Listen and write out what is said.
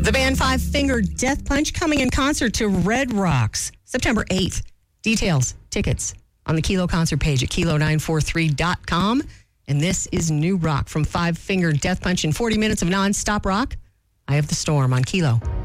The band Five Finger Death Punch coming in concert to Red Rocks September 8th. Details, tickets on the Kilo concert page at kilo943.com. And this is new rock from Five Finger Death Punch in 40 minutes of nonstop rock. I Have the Storm on Kilo.